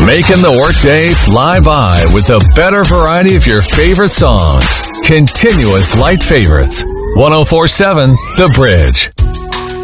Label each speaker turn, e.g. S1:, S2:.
S1: Making the workday fly by with a better variety of your favorite songs. Continuous light favorites. 104.7 The Bridge.